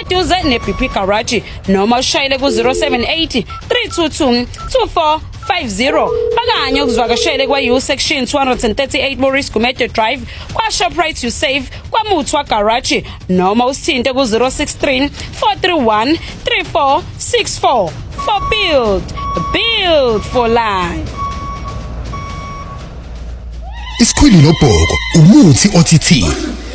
eduze neBP Garage noma ushayele ku-078 322 2450 okanye ukuzivakashele kwa-U Section 238 Maurice Gumede Drive kwa-Shoprite uSave kwaMuthwa Garage noma usithinte ku-063 431 3464 for Build for Life. Isikhwili noBhoko umuthi othithini.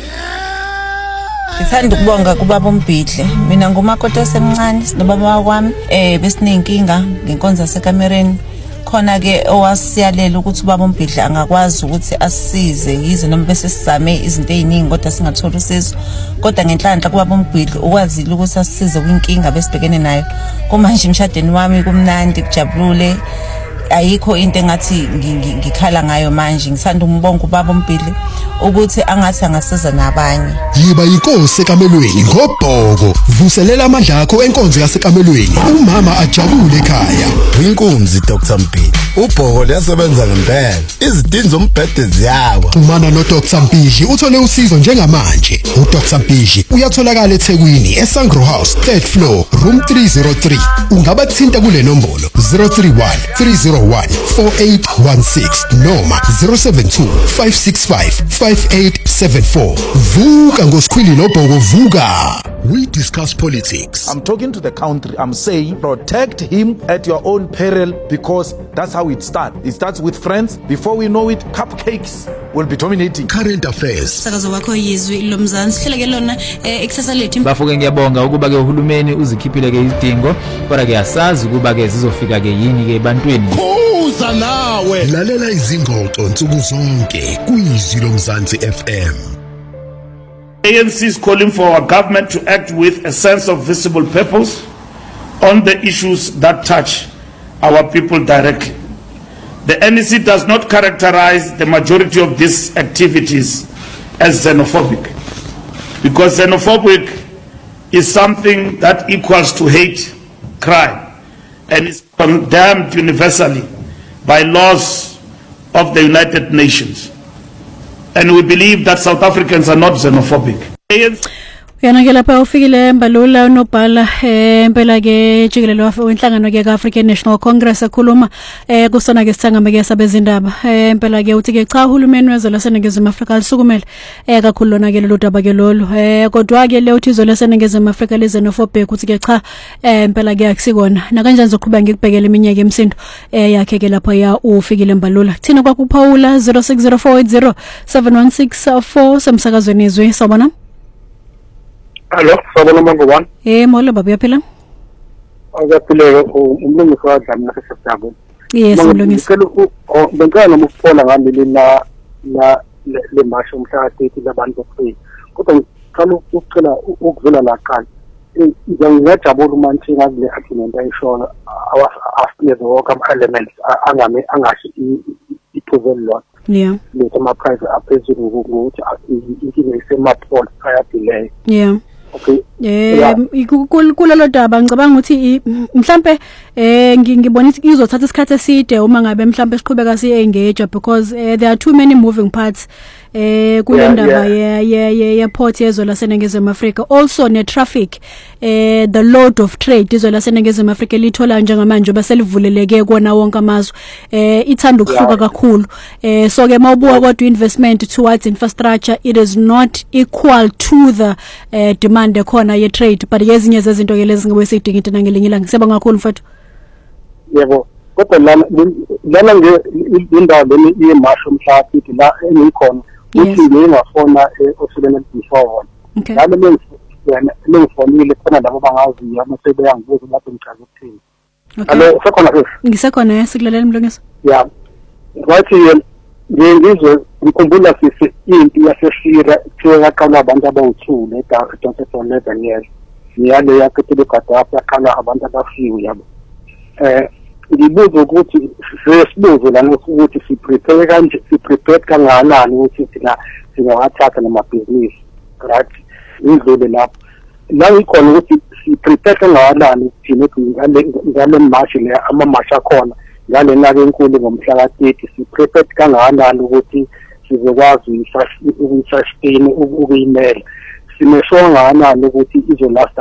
Ngithanda ukubonga kubaba uMbhidle. Mina ngumakoti osemncane sinobaba wakwami besinenkinga ngenkonzo yasekamereni. Khona ke owasiyalela ukuthi ubaba uMbhidle angakwazi ukuthi asisize yize noma bese sizame izinto eziningi kodwa singathola usizo. Kodwa ngenhlanhla kubaba uMbhidle ukwazile ukuthi asisize kwinkinga besibhekene nayo. Kumanje emshadweni wami kumnandi kujabulule. Ayikho into engathi ngikhala ngayo manje. Ngithanda umbongo ubaba uMbhidle ukuthi angathi angasiza nabanye. Yiba inkosi ekamelweni ngoBhoko. Vuselela amandla akho enkonzo yasekamelweni. Umama ajabule ekhaya. Inkunzi Dr. Mpili. uBhoko liyasebenza ngempela. Izidingo zombhede ziyawa. Xhumana noDr. Mpili uthole usizo njengamanje. uDr. Mpili uyatholakala eThekwini eSangro House 3rd floor room 303. Ungabathinta kule nombolo 031 301 4816 noma 072 565 5874. Vuka ngosikhwili noBhoko vuka. We discuss politics. I'm talking to the country. I'm saying protect him at your own peril because that's how it starts. It starts with friends. Before we know it, cupcakes will be dominating. Current affairs. Sakazo wakho yizwi lomzansi hleleke lona eksasa lethu. Bafuke ngiyabonga ukuba ke uhulumeni uzikhiphile ke izidingo kodwa ke yasazi ukuba ke zizofika ke yini ke ebantwini. Kuza nawe. Lalela izingxoxo nsuku zonke kuyizwi lomzansi FM. ANC is calling for our government to act with a sense of visible purpose on the issues that touch our people directly. The NEC does not characterize the majority of these activities as xenophobic, because xenophobic is something that equals to hate crime and is condemned universally by laws of the United Nations. And we believe that South Africans are not xenophobic. Yana lapha ufikile Mbalula unobhala impela ke jikelelo wenhlangano ke African National Congress ekhuluma kusona ke sithanga ke sabezindaba impela ke uthi ke cha uhulumeni wezwe laseNingizimu Afrika lisukumele kakhulu lona ke lelo daba ke lolu kodwa ke le uthi izwe laseNingizimu Afrika lezenophobia uthi ke cha impela ke akusikona na kanjani zoqhubeka ngikubhekela iminyaka emsindo yakhe ke lapha ya ufikile Mbalula thina kwakuphawula 0604807164 semsakazweni izwe sawubona. Hello, sabona number 1. Molo baba uyaphila? Akaphile umlungisi wadlala nasesitabo. Yes, umlungisi. Bengicela ukuphola ngaleli le march umhla 30 labantu free. Kodwa ngicela ukucela ukuvela la qala. Ngiyajabula manje ngale agreement ayishona asile zonke ama elements angashi iphuzel lot. Yeah. Lethe ama price aphezulu ukuthi inkinga isemapholi ayadelay. Yeah. Okay. Kulelo daba ngicabanga ukuthi mhlambe ngibona ukuthi izothatha isikhathi eside uma ngabe mhlambe siqhubeka siengage because there are too many moving parts kule ndaba ye port yezwe laseNingizimu Afrika, also ne traffic the load of trade izwe laseNingizimu Afrika lithola njengamanje baselivuleleke kona wonke amazwe ithanda ukuhluka kakhulu so ke mawubuka kodwa investment towards infrastructure it is not equal to the demand ekhona ye trade but ezinye zezinto ke lezi ngibe sidinga into nangelinye ilanga siyabonga kakhulu mfethu. Yebo kodwa lana indawo leni iyemasho mhla 30 la engikhona uthi ngingafona osilene before lana lengifonile khona labo bangazi amasebe yangibuza lapho ngichaza ukuthini. Allo sekhona sis ngisekhona yasilalela mlungisi. Yeah wathi ngizwe ngikhumbula sisi impi yaseshira thiwe yaqala abantu abawu2 le years ngiyale yakhethe Gaddafi yaqala abantu abafiwe yabo ngibuza ukuthi sesibuzo lana ukuthi siprepare kanje siprepare kangakanani ukuthi thina singawathatha namabhizinisi right indlule lapho la ikhona ukuthi siprepare kangakanani thina ngale march le ama march akhona ngale nake enkulu ngomhla ka30 siprepare kangakanani ukuthi sizokwazi ukusustain ukuyimela simeshonga kanani ukuthi izolasta